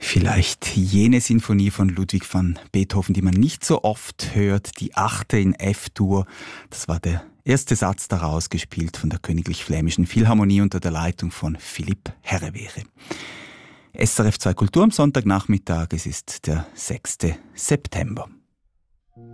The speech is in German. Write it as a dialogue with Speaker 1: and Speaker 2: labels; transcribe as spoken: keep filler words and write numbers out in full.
Speaker 1: Vielleicht jene Sinfonie von Ludwig van Beethoven, die man nicht so oft hört, die achte in F-Dur. Das war der erste Satz daraus, gespielt von der Königlich Flämischen Philharmonie unter der Leitung von Philipp Herrewehre. S R F zwei Kultur am Sonntagnachmittag, es ist der sechste September.